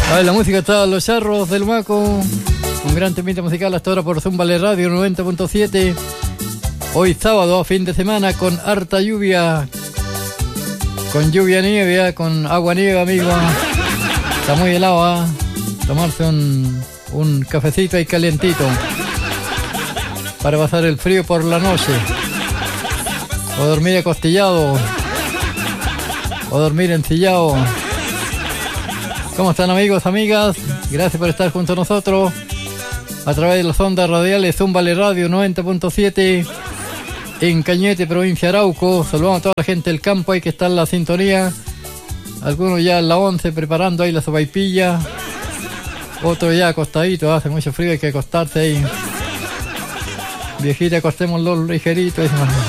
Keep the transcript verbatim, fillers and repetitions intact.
ver, la música está Los Charros del Maco. Un gran temita musical hasta ahora por Zumbale Radio noventa punto siete. Hoy sábado, fin de semana, con harta lluvia. Con lluvia nieve, con agua nieve, amigo. Está muy helado, ¿eh? Tomarse un, un cafecito ahí calientito para pasar el frío por la noche. O dormir acostillado. O dormir ensillado. ¿Cómo están, amigos, amigas? Gracias por estar junto a nosotros a través de las ondas radiales Zumbale Radio noventa punto siete en Cañete, provincia de Arauco. Saludamos a toda la gente del campo ahí que está en la sintonía. Algunos ya en la once preparando ahí la sopaipilla. Otros ya acostaditos, hace mucho frío, hay que acostarse ahí. Viejita, acostémoslo ligerito.